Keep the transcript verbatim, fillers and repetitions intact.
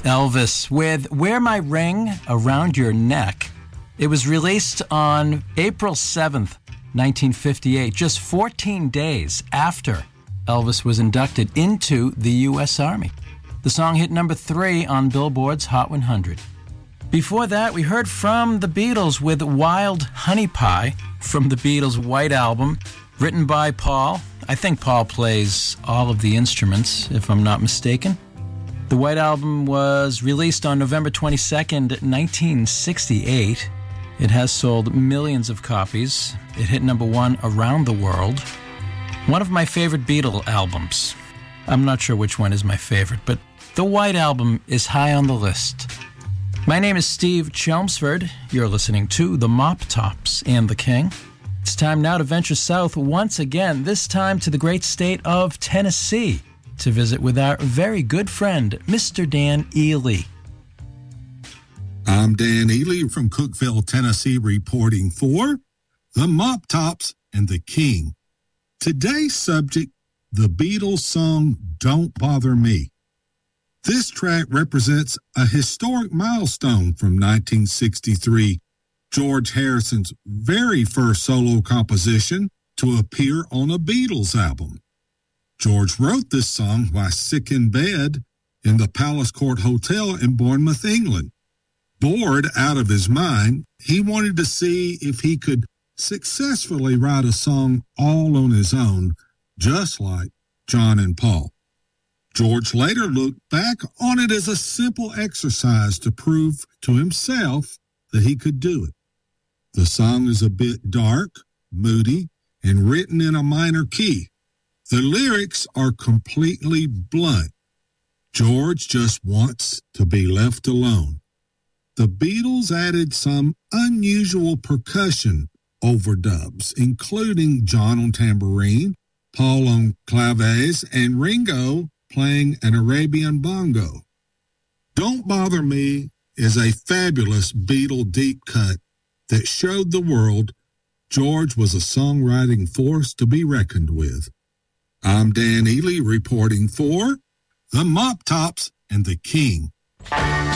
Elvis with Wear My Ring Around Your Neck. It was released on April seventh, nineteen fifty-eight, just fourteen days after Elvis was inducted into the U S Army. The song hit number three on Billboard's Hot one hundred. Before that, we heard from the Beatles with Wild Honey Pie from the Beatles' White Album, written by Paul. I think Paul plays all of the instruments, if I'm not mistaken. The White Album was released on November twenty-second, nineteen sixty-eight. It has sold millions of copies. It hit number one around the world. One of my favorite Beatle albums. I'm not sure which one is my favorite, but the White Album is high on the list. My name is Steve Chelmsford. You're listening to The Mop Tops and the King. It's time now to venture south once again, this time to the great state of Tennessee, to visit with our very good friend, Mister Dan Ely. I'm Dan Ely from Cookeville, Tennessee, reporting for The Mop Tops and the King. Today's subject, the Beatles song Don't Bother Me. This track represents a historic milestone from nineteen sixty-three, George Harrison's very first solo composition to appear on a Beatles album. George wrote this song while sick in bed in the Palace Court Hotel in Bournemouth, England. Bored out of his mind, he wanted to see if he could successfully write a song all on his own, just like John and Paul. George later looked back on it as a simple exercise to prove to himself that he could do it. The song is a bit dark, moody, and written in a minor key. The lyrics are completely blunt. George just wants to be left alone. The Beatles added some unusual percussion overdubs, including John on tambourine, Paul on claves, and Ringo playing an Arabian bongo. Don't Bother Me is a fabulous Beatle deep cut that showed the world George was a songwriting force to be reckoned with. I'm Dan Ely reporting for The Mop Tops and the King.